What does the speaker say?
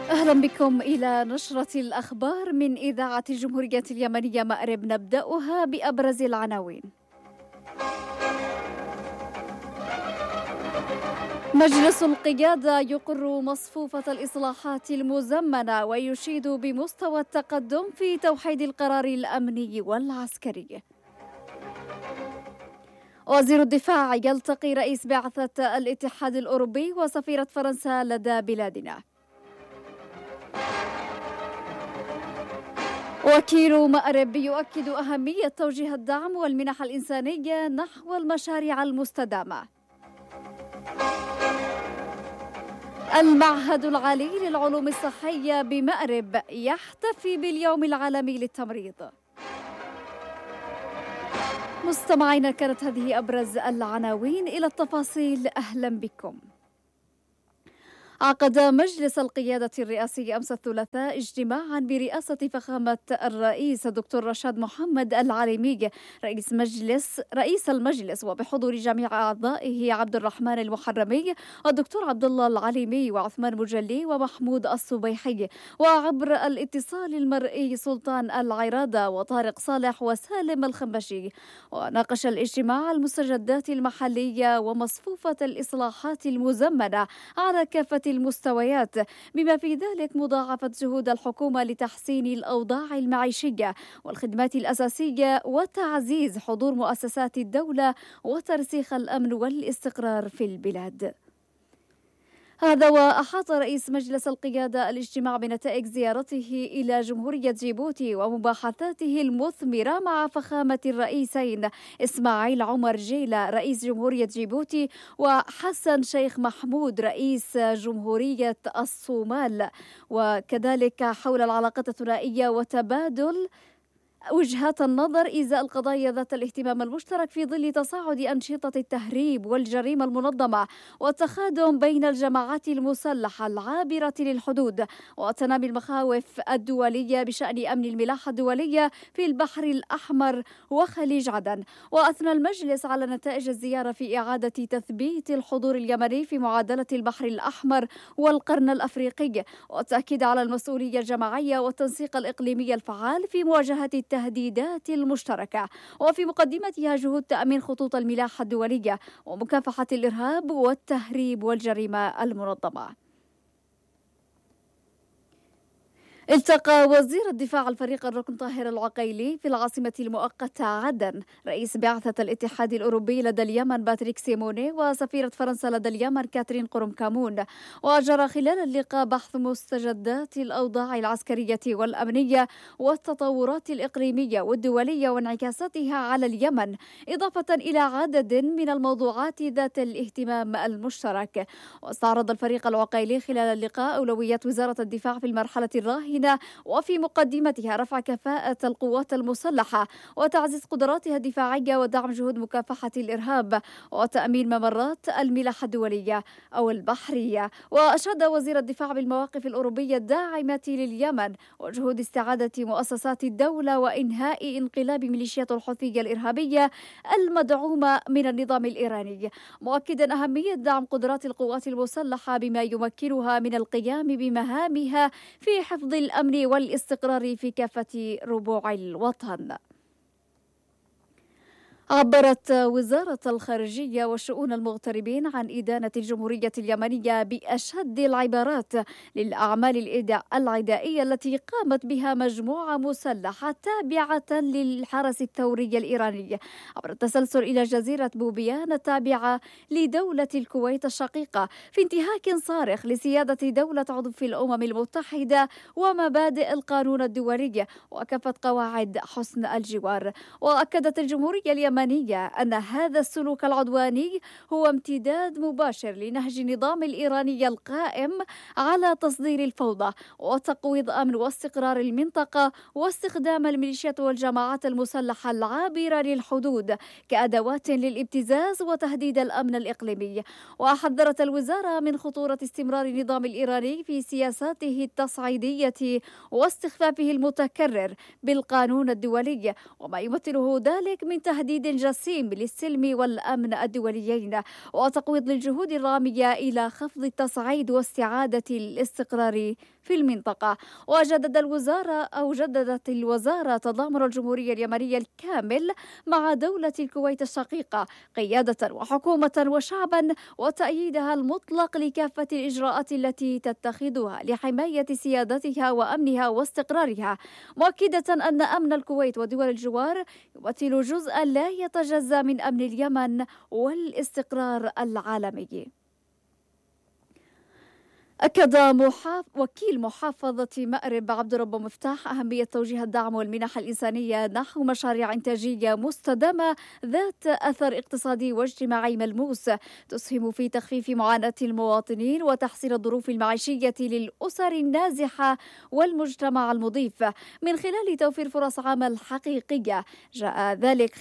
أهلا بكم إلى نشرة الأخبار من إذاعة الجمهورية اليمنية مأرب. نبدأها بأبرز العناوين. مجلس القيادة يقر مصفوفة الإصلاحات المزمنة ويشيد بمستوى التقدم في توحيد القرار الأمني والعسكري. وزير الدفاع يلتقي رئيس بعثة الاتحاد الأوروبي وسفيرة فرنسا لدى بلادنا. وكيل مأرب يؤكد أهمية توجيه الدعم والمنح الإنسانية نحو المشاريع المستدامة. المعهد العالي للعلوم الصحية بمأرب يحتفي باليوم العالمي للتمريض. مستمعينا، كانت هذه أبرز العناوين. إلى التفاصيل، أهلا بكم. عقد مجلس القيادة الرئاسي أمس الثلاثاء اجتماعا برئاسة فخامة الرئيس الدكتور رشاد محمد العليمي رئيس المجلس، وبحضور جميع أعضائه عبد الرحمن المحرمي والدكتور عبد الله العليمي وعثمان مجلي ومحمود الصبيحي، وعبر الاتصال المرئي سلطان العرادة وطارق صالح وسالم الخنبشي. وناقش الاجتماع المستجدات المحلية ومصفوفة الإصلاحات المزمنة على كافة المستويات، بما في ذلك مضاعفة جهود الحكومة لتحسين الأوضاع المعيشية والخدمات الأساسية وتعزيز حضور مؤسسات الدولة وترسيخ الأمن والاستقرار في البلاد. هذا وأحاط رئيس مجلس القيادة الاجتماع بنتائج زيارته إلى جمهورية جيبوتي ومباحثاته المثمرة مع فخامة الرئيسين إسماعيل عمر جيلة رئيس جمهورية جيبوتي وحسن شيخ محمود رئيس جمهورية الصومال، وكذلك حول العلاقات الثنائية وتبادل وجهات النظر إزاء القضايا ذات الاهتمام المشترك في ظل تصاعد أنشطة التهريب والجريمة المنظمة والتخادم بين الجماعات المسلحة العابرة للحدود وتنامي المخاوف الدولية بشأن أمن الملاحة الدولية في البحر الأحمر وخليج عدن. وأثنى المجلس على نتائج الزيارة في إعادة تثبيت الحضور اليمني في معادلة البحر الأحمر والقرن الأفريقي، والتأكيد على المسؤولية الجماعية والتنسيق الإقليمي الفعال في مواجهة التهديدات المشتركة، وفي مقدمتها جهود تأمين خطوط الملاحة الدولية ومكافحة الإرهاب والتهريب والجريمة المنظمة. التقى وزير الدفاع الفريق الركن طاهر العقيلي في العاصمة المؤقتة عدن رئيس بعثة الاتحاد الأوروبي لدى اليمن باتريك سيموني وسفيرة فرنسا لدى اليمن كاترين قرمكامون. وجرى خلال اللقاء بحث مستجدات الأوضاع العسكرية والأمنية والتطورات الإقليمية والدولية وانعكاساتها على اليمن، إضافة إلى عدد من الموضوعات ذات الاهتمام المشترك. واستعرض الفريق العقيلي خلال اللقاء أولويات وزارة الدفاع في المرحلة الراهنة، وفي مقدمتها رفع كفاءة القوات المسلحة وتعزيز قدراتها الدفاعية ودعم جهود مكافحة الإرهاب وتأمين ممرات الملاحة الدولية أو البحرية. وأشاد وزير الدفاع بالمواقف الأوروبية الداعمة لليمن وجهود استعادة مؤسسات الدولة وإنهاء انقلاب ميليشيات الحوثية الإرهابية المدعومة من النظام الإيراني، مؤكدا أهمية دعم قدرات القوات المسلحة بما يمكنها من القيام بمهامها في حفظ الأمن والاستقرار في كافة ربوع الوطن. عبرت وزارة الخارجية وشؤون المغتربين عن إدانة الجمهورية اليمنية بأشد العبارات للأعمال العدائية التي قامت بها مجموعة مسلحة تابعة للحرس الثوري الإيراني عبر التسلسل إلى جزيرة بوبيان التابعة لدولة الكويت الشقيقة، في انتهاك صارخ لسيادة دولة عضو في الأمم المتحدة ومبادئ القانون الدولي وكافة قواعد حسن الجوار. وأكدت الجمهورية اليمنية أن هذا السلوك العدواني هو امتداد مباشر لنهج النظام الإيراني القائم على تصدير الفوضى وتقويض أمن واستقرار المنطقة واستخدام الميليشيات والجماعات المسلحة العابرة للحدود كأدوات للابتزاز وتهديد الأمن الإقليمي. وحذرت الوزارة من خطورة استمرار النظام الإيراني في سياساته التصعيدية واستخفافه المتكرر بالقانون الدولي، وما يمثله ذلك من تهديد جسيم للسلم والأمن الدوليين، وتقويض الجهود الرامية إلى خفض التصعيد واستعادة الاستقرار في المنطقة. جددت الوزارة تضامن الجمهورية اليمنية الكامل مع دولة الكويت الشقيقة قيادة وحكومة وشعبا، وتأييدها المطلق لكافة الإجراءات التي تتخذها لحماية سيادتها وأمنها واستقرارها، مؤكدة أن أمن الكويت ودول الجوار يمثل جزءا لا يتجزأ من أمن اليمن والاستقرار العالمي. أكد وكيل محافظة مأرب عبد الرب مفتاح أهمية توجيه الدعم والمنح الإنسانية نحو مشاريع إنتاجية مستدامة ذات أثر اقتصادي واجتماعي ملموس تسهم في تخفيف معاناة المواطنين وتحسين الظروف المعيشية للأسر النازحة والمجتمع المضيف من خلال توفير فرص عمل حقيقية. جاء ذلك